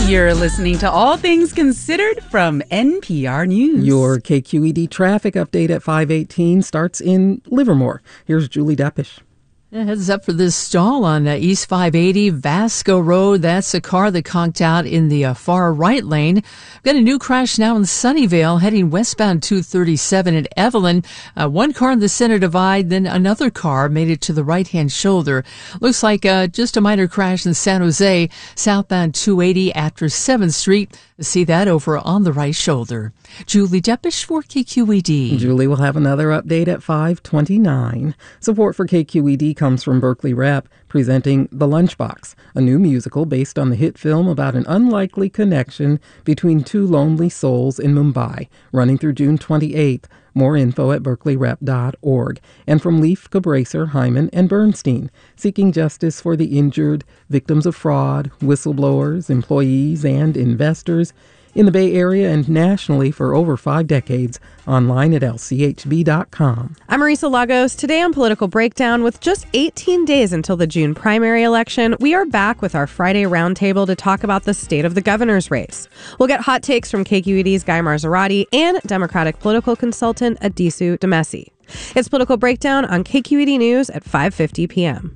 You're listening to All Things Considered from NPR News. Your KQED traffic update at 5:18 starts in Livermore. Here's Julie Deppish. Heads up for this stall on East 580 Vasco Road. That's a car that conked out in the far right lane. Got a new crash now in Sunnyvale heading westbound 237 at Evelyn. One car in the center divide, then another car made it to the right-hand shoulder. Looks like just a minor crash in San Jose, southbound 280 after 7th Street. See that over on the right shoulder. Julie Deppish for KQED. Julie will have another update at 5:29. Support for KQED comes from Berkeley Rep, presenting The Lunchbox, a new musical based on the hit film about an unlikely connection between two lonely souls in Mumbai, running through June 28th. More info at berkeleyrep.org. And from Leaf, Cabraser, Hyman, and Bernstein, seeking justice for the injured, victims of fraud, whistleblowers, employees, and investors in the Bay Area and nationally for over 5 decades. Online at lchb.com. I'm Marisa Lagos. Today on Political Breakdown, with just 18 days until the June primary election, we are back with our Friday roundtable to talk about the state of the governor's race. We'll get hot takes from KQED's Guy Marzorati and Democratic political consultant Adisu Demesi. It's Political Breakdown on KQED News at 5:50 p.m.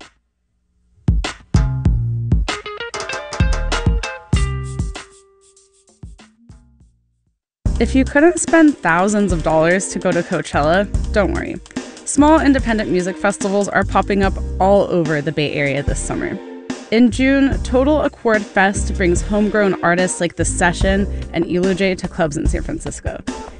If you couldn't spend thousands of dollars to go to Coachella, don't worry. Small independent music festivals are popping up all over the Bay Area this summer. In June, Total Accord Fest brings homegrown artists like The Session and Elojay to clubs in San Francisco.